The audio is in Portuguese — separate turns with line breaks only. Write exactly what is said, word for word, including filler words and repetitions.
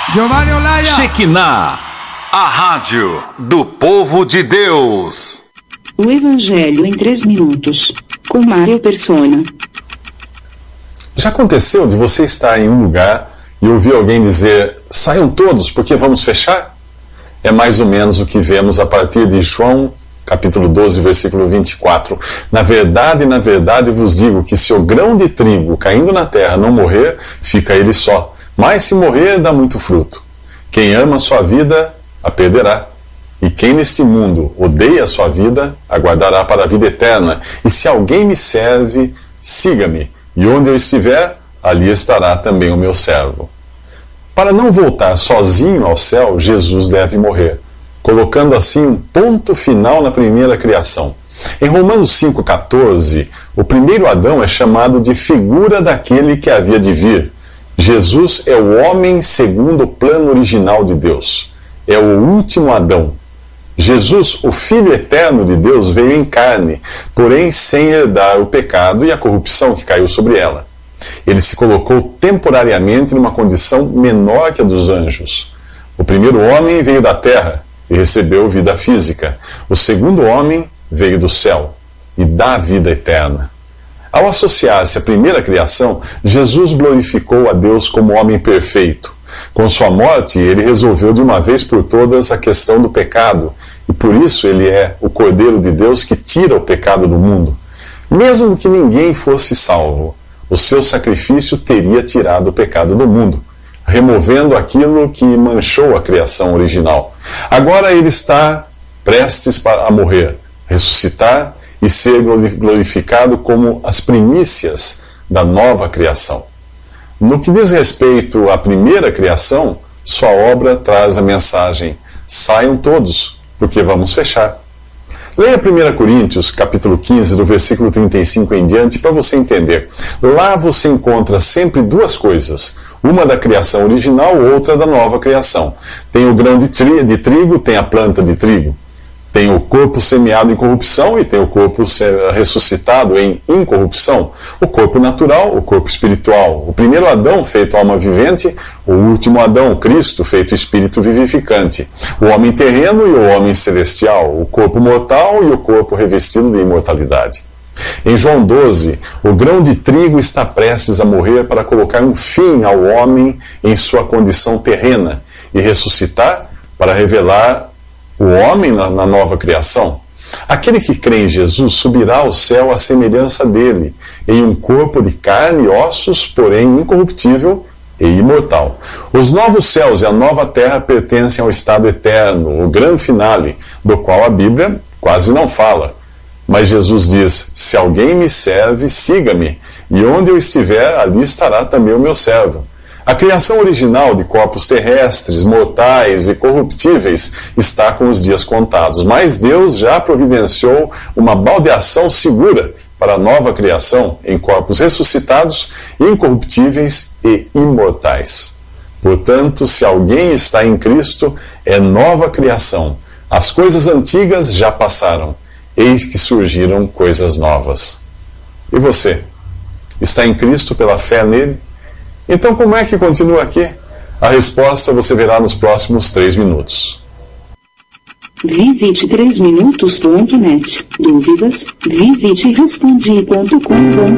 Giovanni Olaya.
Shekinah, a rádio do povo de Deus.
O Evangelho em três minutos, com Mário Persona.
Já aconteceu de você estar em um lugar e ouvir alguém dizer: saiam todos porque vamos fechar? É mais ou menos o que vemos a partir de João capítulo doze, versículo vinte e quatro. Na verdade, na verdade vos digo que se o grão de trigo caindo na terra não morrer, fica ele só. Mas se morrer, dá muito fruto. Quem ama a sua vida, a perderá. E quem neste mundo odeia a sua vida, aguardará para a vida eterna. E se alguém me serve, siga-me. E onde eu estiver, ali estará também o meu servo. Para não voltar sozinho ao céu, Jesus deve morrer, colocando assim um ponto final na primeira criação. Em Romanos cinco, catorze, o primeiro Adão é chamado de figura daquele que havia de vir. Jesus é o homem segundo o plano original de Deus. É o último Adão. Jesus, o Filho eterno de Deus, veio em carne, porém sem herdar o pecado e a corrupção que caiu sobre ela. Ele se colocou temporariamente numa condição menor que a dos anjos. O primeiro homem veio da terra e recebeu vida física. O segundo homem veio do céu e dá a vida eterna. Ao associar-se à primeira criação, Jesus glorificou a Deus como homem perfeito. Com sua morte, ele resolveu de uma vez por todas a questão do pecado, e por isso ele é o Cordeiro de Deus que tira o pecado do mundo. Mesmo que ninguém fosse salvo, o seu sacrifício teria tirado o pecado do mundo, removendo aquilo que manchou a criação original. Agora ele está prestes a morrer, ressuscitar e ser glorificado como as primícias da nova criação. No que diz respeito à primeira criação, sua obra traz a mensagem: saiam todos, porque vamos fechar. Leia primeira Coríntios, capítulo quinze, do versículo trinta e cinco em diante, para você entender. Lá você encontra sempre duas coisas: uma da criação original, outra da nova criação. Tem o grão de, tri, de trigo, tem a planta de trigo. Tem o corpo semeado em corrupção e tem o corpo ressuscitado em incorrupção. O corpo natural, o corpo espiritual. O primeiro Adão, feito alma vivente. O último Adão, Cristo, feito espírito vivificante. O homem terreno e o homem celestial. O corpo mortal e o corpo revestido de imortalidade. Em João doze, o grão de trigo está prestes a morrer para colocar um fim ao homem em sua condição terrena e ressuscitar para revelar o homem na, na nova criação. Aquele que crê em Jesus subirá ao céu à semelhança dele, em um corpo de carne e ossos, porém incorruptível e imortal. Os novos céus e a nova terra pertencem ao estado eterno, o grande finale, do qual a Bíblia quase não fala. Mas Jesus diz: se alguém me serve, siga-me, e onde eu estiver, ali estará também o meu servo. A criação original de corpos terrestres, mortais e corruptíveis está com os dias contados, mas Deus já providenciou uma baldeação segura para a nova criação em corpos ressuscitados, incorruptíveis e imortais. Portanto, se alguém está em Cristo, é nova criação. As coisas antigas já passaram, eis que surgiram coisas novas. E você? Está em Cristo pela fé nele? Então, como é que continua aqui? A resposta você verá nos próximos três minutos.
Visite três minutos ponto net. Dúvidas? Visite respondi ponto com ponto br.